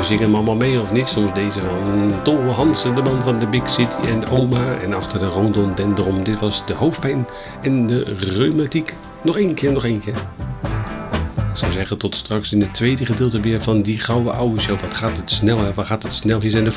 we zingen hem allemaal mee of niet. Soms deze van Tol Hansen, de man van de Big City en oma. En achter de rhododendron, dit was de hoofdpijn en de reumatiek. Nog één keer. Ik zou zeggen tot straks in het tweede gedeelte weer van die gouden oude show. Wat gaat het snel, hè? Waar gaat het snel? Hier zijn de